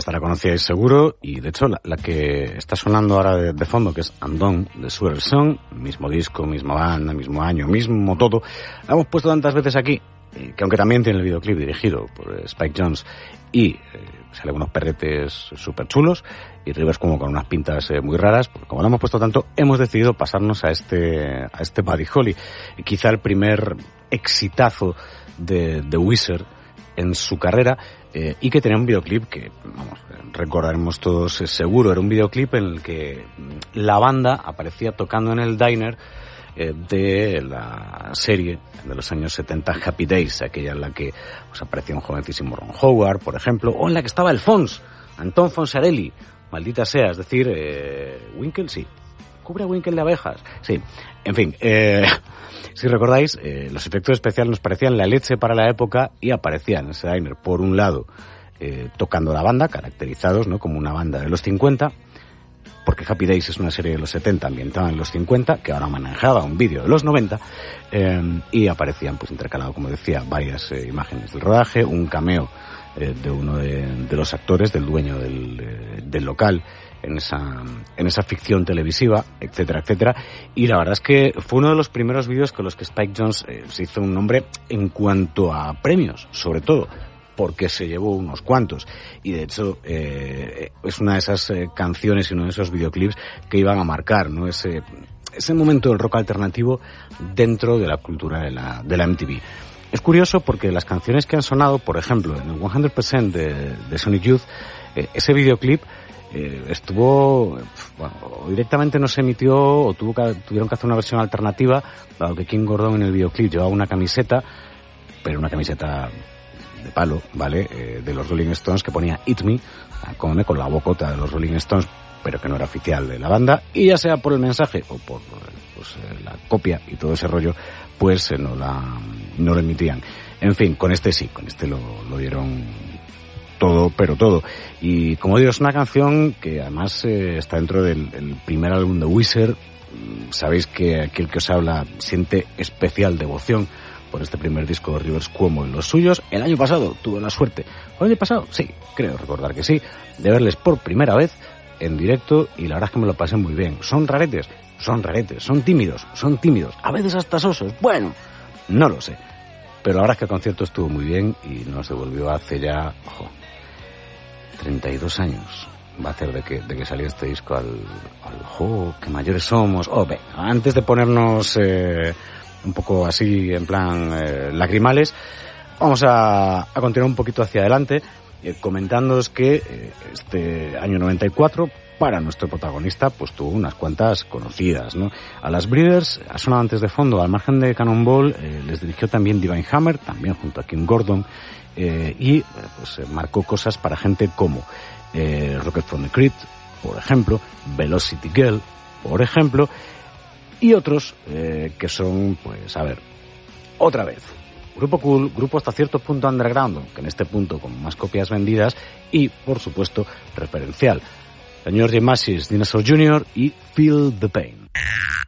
esta la conocíais seguro, y de hecho la que está sonando ahora de fondo, que es Undone, de Sweater Song, mismo disco, misma banda, mismo año, mismo todo, la hemos puesto tantas veces aquí, que aunque también tiene el videoclip dirigido por Spike Jonze y sale unos perretes súper chulos y Rivers como con unas pintas muy raras, pues como lo hemos puesto tanto, hemos decidido pasarnos a este Buddy Holly, quizá el primer exitazo de Weezer en su carrera, y que tenía un videoclip que, vamos, recordaremos todos seguro, era un videoclip en el que la banda aparecía tocando en el diner de la serie de los años 70 Happy Days, aquella en la que pues, aparecía un jovencísimo Ron Howard, por ejemplo, o en la que estaba Alphonse, Antón Fonsarelli, maldita sea, es decir, Winkle, sí, cubre a Winkle de abejas, sí, en fin, si recordáis, los efectos especiales nos parecían la leche para la época y aparecían en ese diner, por un lado, tocando la banda, caracterizados, ¿no?, como una banda de los 50, porque Happy Days es una serie de los 70 ambientada en los 50, que ahora manejaba un vídeo de los 90, y aparecían, pues intercalado, como decía, varias imágenes del rodaje, un cameo de uno de los actores, del dueño del local, en esa ficción televisiva, etcétera, etcétera. Y la verdad es que fue uno de los primeros vídeos con los que Spike Jonze se hizo un nombre en cuanto a premios, sobre todo, porque se llevó unos cuantos. Y de hecho, es una de esas canciones y uno de esos videoclips que iban a marcar, ¿no?, ese momento del rock alternativo dentro de la cultura de la MTV. Es curioso porque las canciones que han sonado, por ejemplo, en el 100% de Sonic Youth, ese videoclip estuvo, bueno, directamente no se emitió o tuvieron que hacer una versión alternativa, dado que King Gordon en el videoclip llevaba una camiseta, pero una camiseta de palo, ¿vale?, de los Rolling Stones, que ponía Eat Me, con la bocota de los Rolling Stones, pero que no era oficial de la banda, y ya sea por el mensaje o por la copia y todo ese rollo, pues no lo emitían. En fin, con este lo dieron todo, pero todo. Y como digo, es una canción que además está dentro del primer álbum de Weezer. Sabéis que aquel que os habla siente especial devoción por este primer disco de Rivers Cuomo y los suyos. El año pasado tuve la suerte, ¿o el año pasado? Sí, creo recordar que sí, de verles por primera vez en directo, y la verdad es que me lo pasé muy bien. Son raretes, son tímidos, a veces hasta sosos, bueno, no lo sé, pero la verdad es que el concierto estuvo muy bien y nos devolvió hace ya, 32 años va a hacer de que salió este disco al qué mayores somos. Venga, antes de ponernos un poco así en plan lacrimales, vamos a continuar un poquito hacia adelante, comentándoos que este año 94 para nuestro protagonista pues tuvo unas cuantas conocidas, ¿no? A las Breeders ha sonado antes de fondo, al margen de Cannonball, les dirigió también Divine Hammer, también junto a Kim Gordon, y pues marcó cosas para gente como Rocket from the Crypt, por ejemplo, Velocity Girl, por ejemplo, y otros que son, pues a ver, otra vez, grupo cool, grupo hasta cierto punto underground, que en este punto con más copias vendidas, y por supuesto referencial, Señor Jim Macy's, Dinosaur Jr. y Feel the Pain.